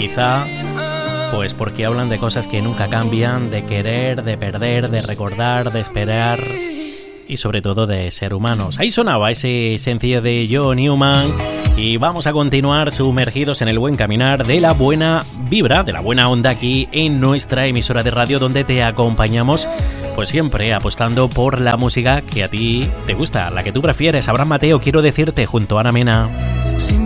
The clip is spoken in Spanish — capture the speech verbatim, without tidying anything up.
Quizá pues porque hablan de cosas que nunca cambian, de querer, de perder, de recordar, de esperar y sobre todo de ser humanos. Ahí sonaba ese sencillo de John Newman y vamos a continuar sumergidos en el buen caminar de la buena vibra, de la buena onda aquí en nuestra emisora de radio, donde te acompañamos pues siempre apostando por la música que a ti te gusta, la que tú prefieres. Abraham Mateo, quiero decirte, junto a Ana Mena. Sin